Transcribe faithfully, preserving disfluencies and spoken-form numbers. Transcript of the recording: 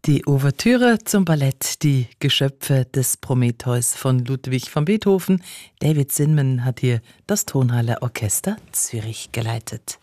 Die Ouvertüre zum Ballett Die Geschöpfe des Prometheus von Ludwig van Beethoven. David Zinman hat hier das Tonhalle Orchester Zürich geleitet.